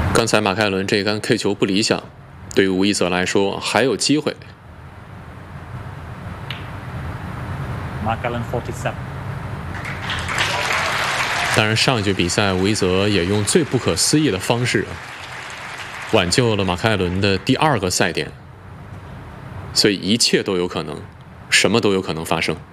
刚才马凯伦这一杆 K 球不理想，对于吴一泽来说还有机会。 Markkanen 47。 当然，上一局比赛吴一泽也用最不可思议的方式挽救了马凯伦的第2个赛点，所以一切都有可能，什么都有可能发生。